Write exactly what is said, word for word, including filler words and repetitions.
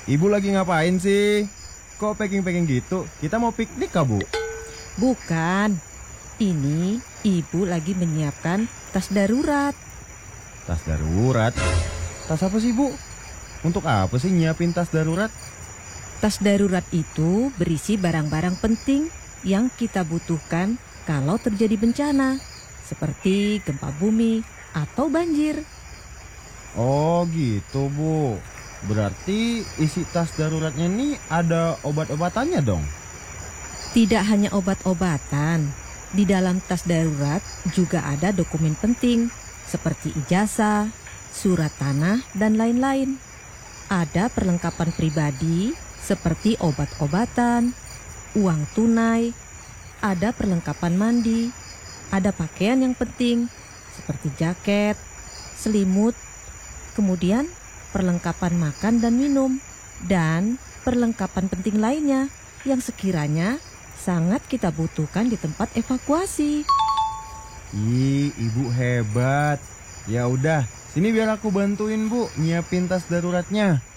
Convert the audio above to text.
Ibu lagi ngapain sih? Kok packing-packing gitu? Kita mau piknik kah, Bu? Bukan. Ini ibu lagi menyiapkan tas darurat. Tas darurat? Tas apa sih, Bu? Untuk apa sih nyiapin tas darurat? Tas darurat itu berisi barang-barang penting yang kita butuhkan kalau terjadi bencana, seperti gempa bumi atau banjir. Oh gitu, Bu. Berarti isi tas daruratnya ini ada obat-obatannya dong? Tidak hanya obat-obatan, di dalam tas darurat juga ada dokumen penting seperti ijazah, surat tanah, dan lain-lain. Ada perlengkapan pribadi seperti obat-obatan, uang tunai, ada perlengkapan mandi, ada pakaian yang penting seperti jaket, selimut, kemudian perlengkapan makan dan minum, dan perlengkapan penting lainnya yang sekiranya sangat kita butuhkan di tempat evakuasi. Ih, Ibu hebat. Ya udah, sini biar aku bantuin, Bu, nyiapin tas daruratnya.